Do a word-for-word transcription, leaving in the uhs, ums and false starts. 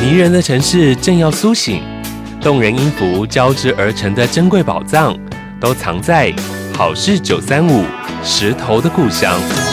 迷人的城市正要苏醒，动人音符交织而成的珍贵宝藏，都藏在好事九三五石头的故乡。